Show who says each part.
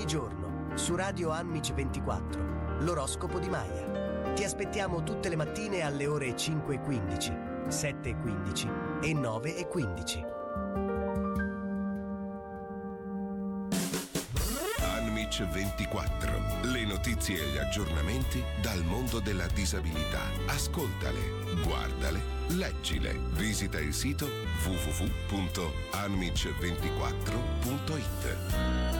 Speaker 1: Ogni giorno su Radio Anmic 24, l'oroscopo di Maya. Ti aspettiamo tutte le mattine alle ore 5:15, 7:15 e 9:15.
Speaker 2: Anmic 24. Le notizie e gli aggiornamenti dal mondo della disabilità. Ascoltale, guardale, leggile. Visita il sito www.anmic24.it.